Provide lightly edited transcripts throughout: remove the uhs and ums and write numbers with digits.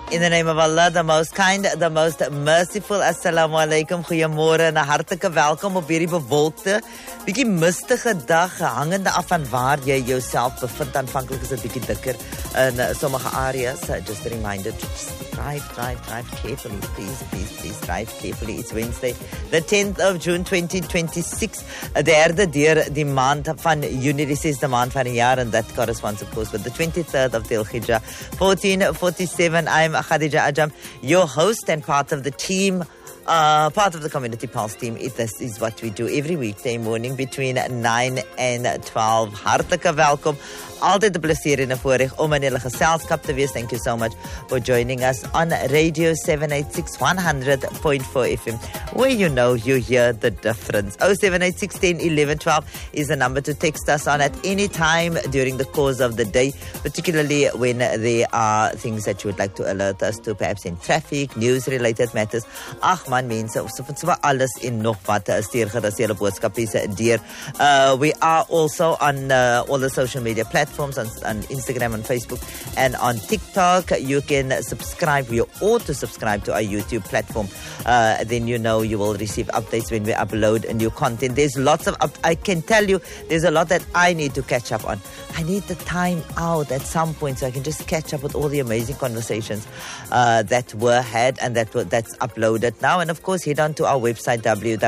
In the name of Allah, the most kind, the most merciful. Assalamu alaikum, goeiemôre en 'n hartlike welkom op hierdie bewolkte, bietjie mistige dag, hangende af van waar jy jouself bevind. Aanvanklik is dit bietjie dikker in sommige areas. Just a reminder to just drive carefully. Please drive carefully. It's Wednesday, the 10th of June 2026. Derde deur die maand van Junie, die 6de maand van die jaar, and that corresponds of course with the 23rd of Dhul Hijjah 1447. I'm Khadija Ajam, your host and part of the team, part of the Community Pulse team. This is what we do every weekday morning between 9 and 12. Hartlike welkom. Altyd 'n plesier en 'n voorreg om in julle geselskap te wees. Thank you so much for joining us on Radio 786 100.4 FM, where you know you hear the difference. 0786 10 11 12 is the number to text us on at any time during the course of the day, particularly when there are things that you would like to alert us to, perhaps in traffic, news-related matters. Ag man, mense, so alles en nog wat stuur gerus julle boodskapies deur. We are also on all the social media platforms, on Instagram and Facebook and on TikTok. You can subscribe, you ought to subscribe to our YouTube platform. Then you know you will receive updates when we upload new content. There's lots of, I can tell you, there's a lot that I need to catch up on. I need the time out at some point so I can just catch up with all the amazing conversations that were had and that's uploaded now. And of course, head on to our website,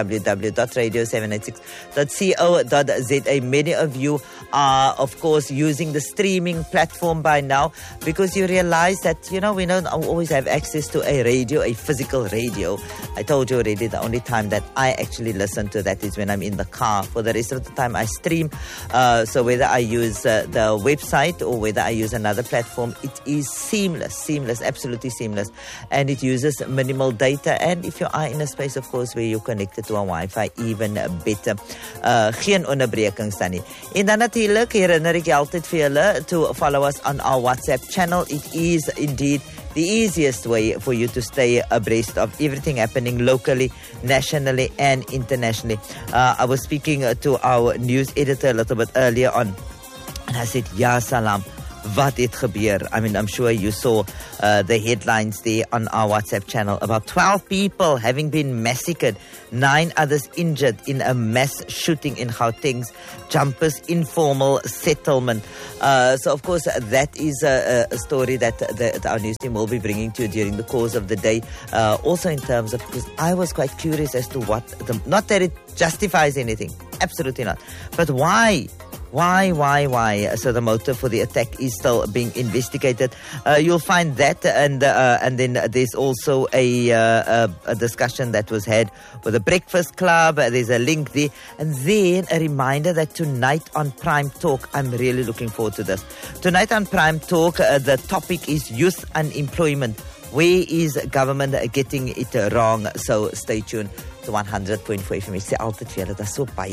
www.radio786.co.za. Many of you are, of course, using the streaming platform by now because you realize that, we don't always have access to a radio, a physical radio. I told you already, the only time that I actually listen to that is when I'm in the car. For the rest of the time, I stream. So whether I use the website or whether I use another platform, it is seamless, absolutely seamless. And it uses minimal data. And if you are in a space, of course, where you're connected to a Wi-Fi, even better. Geen onderbrekings dan nie. En dan natuurlijk herinner ek altyd vir julle to follow us on our WhatsApp channel. It is indeed the easiest way for you to stay abreast of everything happening locally, nationally, and internationally. I was speaking to our news editor a little bit earlier on, and I said, Ya Salam, wat het gebeur? I mean, I'm sure you saw the headlines there on our WhatsApp channel about 12 people having been massacred, 9 others injured in a mass shooting in Gauteng's Jumpers informal settlement. So, of course, that is a story that our news team will be bringing to you during the course of the day. Also in terms of, because I was quite curious as to what, not that it justifies anything, absolutely not, but why? Why? So the motive for the attack is still being investigated. You'll find that, and then there's also a discussion that was had with the Breakfast Club. There's a link there, and then a reminder that tonight on Prime Talk, I'm really looking forward to this. Tonight on Prime Talk, the topic is youth unemployment. Where is government getting it wrong? So stay tuned to 100.4 FM. Ek sê altyd vir julle, dit is so baie